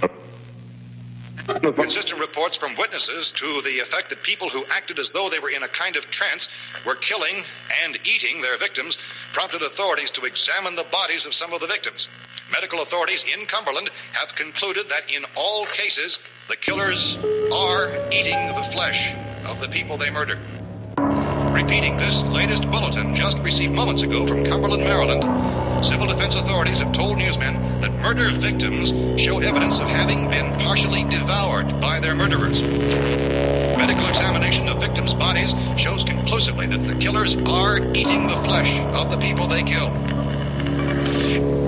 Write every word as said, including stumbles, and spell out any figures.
Consistent reports from witnesses to the effect that people who acted as though they were in a kind of trance were killing and eating their victims prompted authorities to examine the bodies of some of the victims. Medical authorities in Cumberland have concluded that in all cases, the killers are eating the flesh of the people they murdered. Repeating this latest bulletin just received moments ago from Cumberland, Maryland, civil defense authorities have told newsmen that murder victims show evidence of having been partially devoured by their murderers. Medical examination of victims' bodies shows conclusively that the killers are eating the flesh of the people they killed.